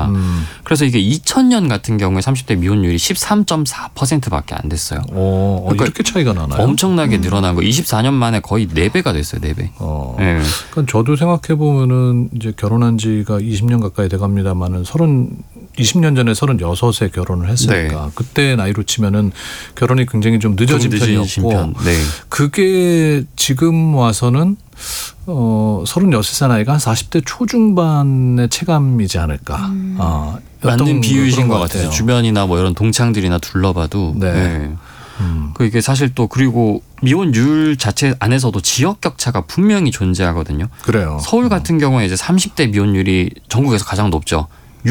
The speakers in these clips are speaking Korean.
그래서 이게 2000년 같은 경우에 30대 미혼율이 13.4%밖에 안 됐어요. 그러니까 이렇게 차이가 나나요? 엄청나게 늘어난 거. 24년 만에 거의 4배가 됐어요. 4배. 네. 그러니까 저도 생각해 보면은 이제 결혼한 지가 20년 가까이 돼갑니다만은 20년 전에 36에 결혼을 했으니까 네. 그때 나이로 치면은 결혼이 굉장히 좀 늦어진 편이었고 네. 그게 지금 와서는 36살 나이가 한 40대 초중반의 체감이지 않을까. 맞는 비유이신 것 같아요. 주변이나 뭐 이런 동창들이나 둘러봐도. 네. 네. 이게 사실 또 그리고 미혼율 자체 안에서도 지역 격차가 분명히 존재하거든요. 그래요. 서울 같은 경우에 이제 30대 미혼율이 전국에서 가장 높죠.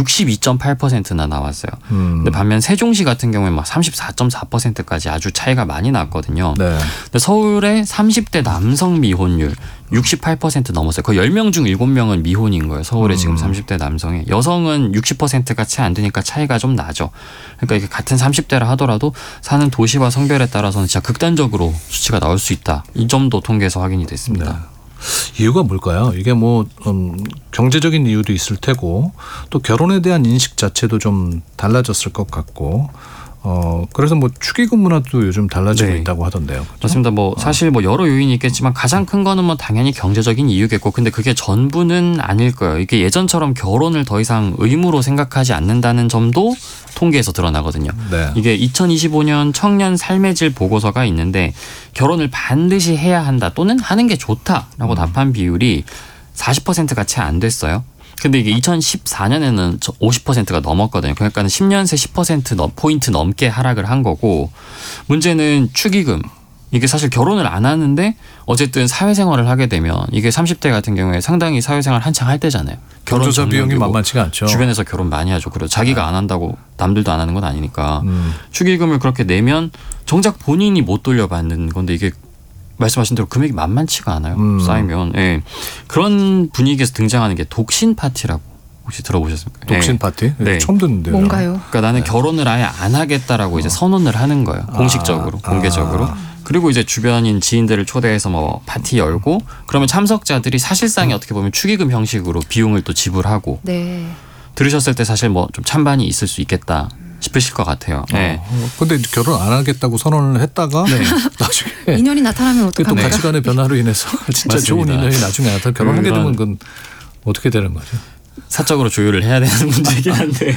62.8%나 나왔어요. 근데 반면 세종시 같은 경우에 막 34.4%까지 아주 차이가 많이 났거든요. 네. 근데 서울의 30대 남성 미혼율 68% 넘었어요. 거의 10명 중 7명은 미혼인 거예요. 서울의 지금 30대 남성의. 여성은 60%가 채 안 되니까 차이가 좀 나죠. 그러니까 이게 같은 30대라 하더라도 사는 도시와 성별에 따라서는 진짜 극단적으로 수치가 나올 수 있다. 이 점도 통계에서 확인이 됐습니다. 네. 이유가 뭘까요? 이게 뭐 경제적인 이유도 있을 테고 또 결혼에 대한 인식 자체도 좀 달라졌을 것 같고 그래서 뭐 축의금 문화도 요즘 달라지고 네. 있다고 하던데요. 그렇죠? 맞습니다. 뭐 사실 뭐 여러 요인이 있겠지만 가장 큰 거는 뭐 당연히 경제적인 이유겠고 근데 그게 전부는 아닐 거예요. 이게 예전처럼 결혼을 더 이상 의무로 생각하지 않는다는 점도 통계에서 드러나거든요. 네. 이게 2025년 청년 삶의 질 보고서가 있는데 결혼을 반드시 해야 한다 또는 하는 게 좋다라고 답한 비율이 40%가 채 안 됐어요. 근데 이게 2014년에는 50%가 넘었거든요. 그러니까 10년 새 10%포인트 넘게 하락을 한 거고 문제는 축의금. 이게 사실 결혼을 안 하는데 어쨌든 사회생활을 하게 되면 이게 30대 같은 경우에 상당히 사회생활 한창 할 때잖아요. 결혼조사 비용이 만만치가 않죠. 주변에서 결혼 많이 하죠. 그리고 자기가 안 한다고 남들도 안 하는 건 아니니까 축의금을 그렇게 내면 정작 본인이 못 돌려받는 건데 이게 말씀하신 대로 금액이 만만치가 않아요. 쌓이면. 예. 그런 분위기에서 등장하는 게 독신 파티라고 혹시 들어보셨습니까? 독신 파티? 네. 처음 듣는데요. 뭔가요? 그러니까 나는 결혼을 아예 안 하겠다라고 이제 선언을 하는 거예요. 공식적으로, 공개적으로. 그리고 이제 주변인 지인들을 초대해서 뭐 파티 열고 그러면 참석자들이 사실상이 어떻게 보면 축의금 형식으로 비용을 또 지불하고 네. 들으셨을 때 사실 뭐 좀 찬반이 있을 수 있겠다 싶으실 것 같아요. 네. 근데 결혼 안 하겠다고 선언을 했다가 나중에 인연이 나타나면 어떡합니까? 또 가치관의 변화로 인해서 진짜 맞습니다. 좋은 인연이 나중에 나타나 결혼하게 되면 그건 어떻게 되는 거죠? 사적으로 조율을 해야 되는 문제이긴 한데.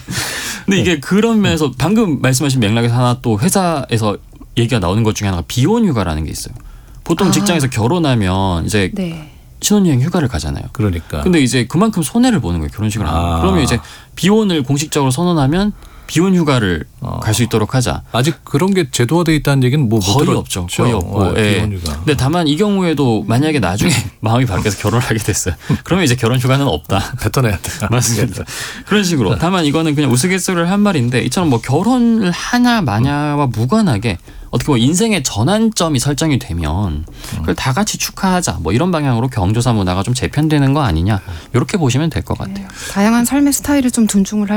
근데 이게 그런 면에서 방금 말씀하신 맥락에서 하나 또 회사에서 얘기가 나오는 것 중에 하나가 비혼 휴가라는 게 있어요. 보통 직장에서 결혼하면 이제 네. 신혼여행 휴가를 가잖아요. 그러니까. 근데 이제 그만큼 손해를 보는 거예요. 결혼식을 하면. 그러면 이제 비혼을 공식적으로 선언하면 비혼 휴가를 갈 수 있도록 하자. 아직 그런 게 제도화되어 있다는 얘기는 뭐 거의 없죠. 거의 없고. 비혼 휴가. 근데 다만 이 경우에도 만약에 나중에 마음이 바뀌어서 결혼을 하게 됐어요. 그러면 이제 결혼 휴가는 없다. 뱉어내야 돼. 맞습니다. 그런 식으로. 다만 이거는 그냥 우스갯소리를 한 말인데 이처럼 뭐 결혼을 하냐 마냐와 무관하게 어떻게 보면 인생의 전환점이 설정이 되면 그걸 다 같이 축하하자 뭐 이런 방향으로 경조사 문화가 좀 재편되는 거 아니냐 이렇게 보시면 될 것 같아요. 다양한 삶의 스타일을 좀 존중을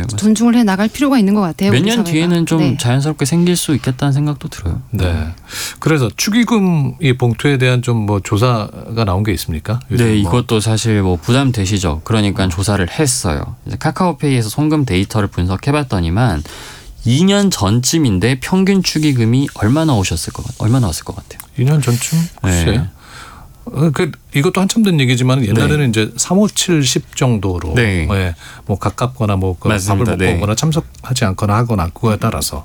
해 나갈 필요가 있는 것 같아요. 몇 년 뒤에는 좀 자연스럽게 생길 수 있겠다는 생각도 들어요. 네. 그래서 축의금 이 봉투에 대한 좀 뭐 조사가 나온 게 있습니까? 네, 이것도 사실 뭐 부담되시죠. 그러니까 조사를 했어요. 이제 카카오페이에서 송금 데이터를 분석해봤더니만 2년 전쯤인데 평균 축의금이 얼마나 왔을 것 같아요? 2년 전쯤? 글쎄요. 네. 이것도 한참 된 얘기지만 옛날에는 이제 3, 5, 7, 10 정도로 뭐 가깝거나 뭐 밥을 먹고 오거나 참석하지 않거나 하거나 그거에 따라서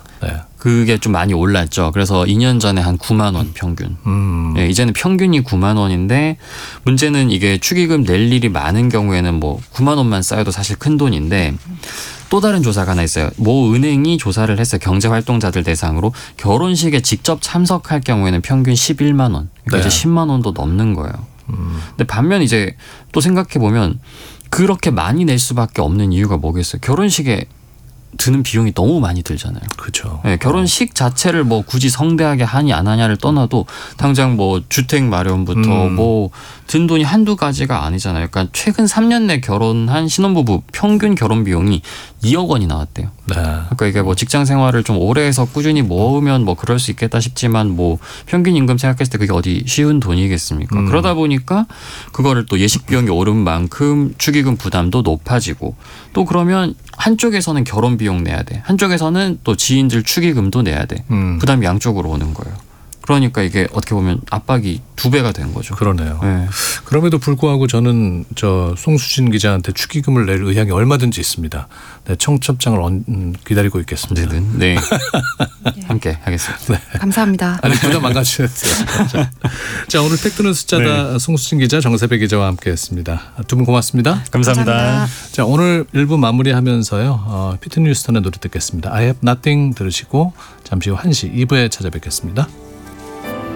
그게 좀 많이 올랐죠. 그래서 2년 전에 한 9만 원 평균. 이제는 평균이 9만 원인데 문제는 이게 축의금 낼 일이 많은 경우에는 뭐 9만 원만 쌓여도 사실 큰 돈인데 또 다른 조사가 하나 있어요. 모 은행이 조사를 했어요. 경제활동자들 대상으로 결혼식에 직접 참석할 경우에는 평균 11만 원. 그러니까 이제 10만 원도 넘는 거예요. 근데 반면 이제 또 생각해 보면 그렇게 많이 낼 수밖에 없는 이유가 뭐겠어요. 결혼식에 드는 비용이 너무 많이 들잖아요. 그렇죠. 네, 결혼식 자체를 뭐 굳이 성대하게 하니 안 하냐를 떠나도 당장 뭐 주택 마련부터 뭐 든 돈이 한두 가지가 아니잖아요. 그러니까 최근 3년 내 결혼한 신혼부부 평균 결혼 비용이 2억 원이 나왔대요. 네. 그러니까 이게 뭐 직장 생활을 좀 오래 해서 꾸준히 모으면 뭐 그럴 수 있겠다 싶지만 뭐 평균 임금 생각했을 때 그게 어디 쉬운 돈이겠습니까? 그러다 보니까 그거를 또 예식 비용이 오른 만큼 축의금 부담도 높아지고 또 그러면 한쪽에서는 결혼 비용 내야 돼. 한쪽에서는 또 지인들 축의금도 내야 돼. 부담이 양쪽으로 오는 거예요. 그러니까 이게 어떻게 보면 압박이 2배가 된 거죠. 그러네요. 네. 그럼에도 불구하고 저는 저 송수진 기자한테 축의금을 낼 의향이 얼마든지 있습니다. 네, 청첩장을 기다리고 있겠습니다. 언제든. 네. 함께 하겠습니다. 네. 감사합니다. 아니 부담 안 가지셨어요. 자 오늘 팩트는 숫자다 네. 송수진 기자 정세배 기자와 함께했습니다. 두 분 고맙습니다. 감사합니다. 자 오늘 1부 마무리하면서요. 피트 뉴스턴의 노래 듣겠습니다. I have nothing 들으시고 잠시 후 1시 2부에 찾아뵙겠습니다.